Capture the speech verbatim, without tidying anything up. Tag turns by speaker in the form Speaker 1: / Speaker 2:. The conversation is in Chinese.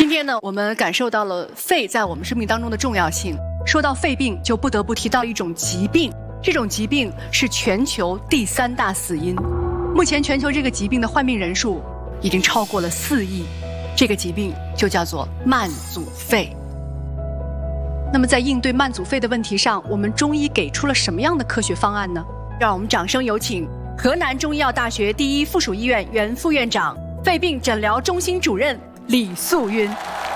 Speaker 1: 天呢，我们感受到了肺在我们生命当中的重要性。说到肺病，就不得不提到一种疾病，这种疾病是全球第三大死因。目前全球这个疾病的患病人数已经超过了四亿，这个疾病就叫做慢阻肺。那么在应对慢阻肺的问题上，我们中医给出了什么样的科学方案呢？让我们掌声有请河南中医药大学第一附属医院原副院长、肺病诊疗中心主任李素晕。